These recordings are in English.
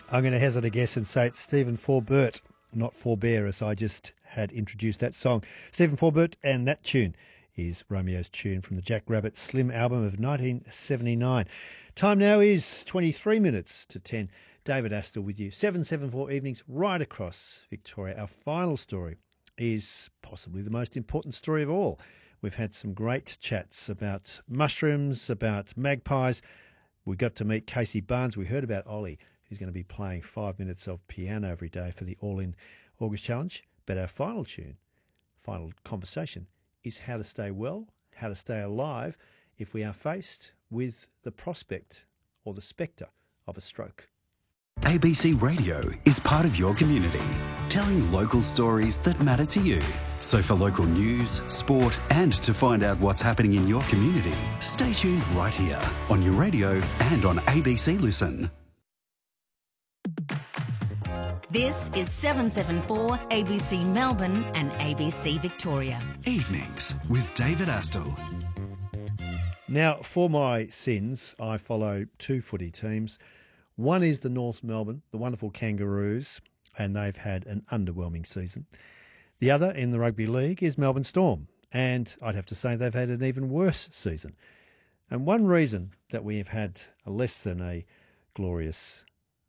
I'm going to hazard a guess and say it's Stephen Forbert, not Forbear, as I just had introduced that song. Stephen Forbert, and that tune is Romeo's tune from the Jack Rabbit Slim album of 1979. Time now is 23 minutes to 10. David Astle with you. 774 evenings right across Victoria. Our final story is possibly the most important story of all. We've had some great chats about mushrooms, about magpies. We got to meet Casey Barnes. We heard about Ollie, who's going to be playing 5 minutes of piano every day for the All In August Challenge. But our final tune, final conversation, is how to stay well, how to stay alive if we are faced with the prospect or the spectre of a stroke. ABC Radio is part of your community, telling local stories that matter to you. So for local news, sport, and to find out what's happening in your community, stay tuned right here on your radio and on ABC Listen. This is 774 ABC Melbourne and ABC Victoria. Evenings with David Astle. Now, for my sins, I follow two footy teams. One is the North Melbourne, the wonderful Kangaroos, and they've had an underwhelming season. The other in the rugby league is Melbourne Storm, and I'd have to say they've had an even worse season. And one reason that we have had a less than a glorious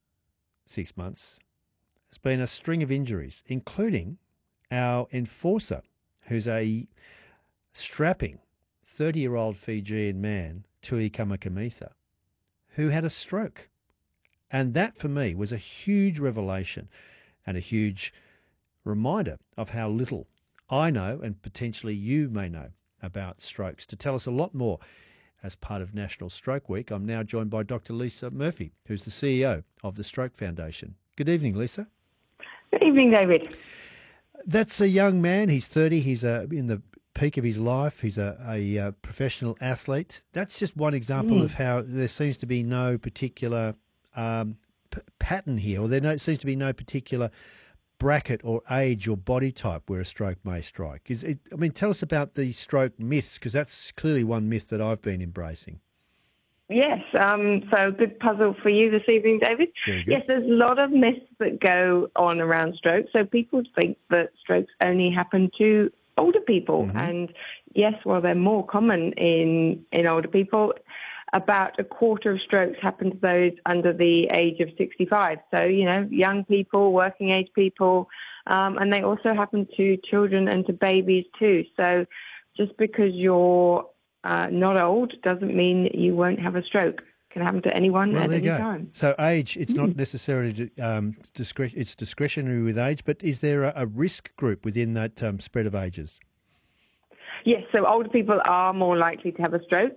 6 months has been a string of injuries, including our enforcer, who's a strapping 30-year-old Fijian man, Tui Kamakamitha, who had a stroke. And that, for me, was a huge revelation and a huge reminder of how little I know, and potentially you may know, about strokes. To tell us a lot more as part of National Stroke Week, I'm now joined by Dr. Lisa Murphy, who's the CEO of the Stroke Foundation. Good evening, Lisa. Good evening, David. That's a young man. He's 30. He's in the peak of his life. He's a professional athlete. That's just one example of how there seems to be no particular pattern here, or seems to be no particular bracket or age or body type where a stroke may strike. Tell us about the stroke myths, because that's clearly one myth that I've been embracing. Yes, so good puzzle for you this evening, David. Yes, there's a lot of myths that go on around stroke. So people think that strokes only happen to older people. Mm-hmm. And yes, while they're more common in older people, about a quarter of strokes happen to those under the age of 65. So, young people, working age people, and they also happen to children and to babies too. So just because you're not old doesn't mean that you won't have a stroke. It can happen to anyone at any time. So age, it's not necessarily it's discretionary with age, but is there a risk group within that spread of ages? Yes, so older people are more likely to have a stroke.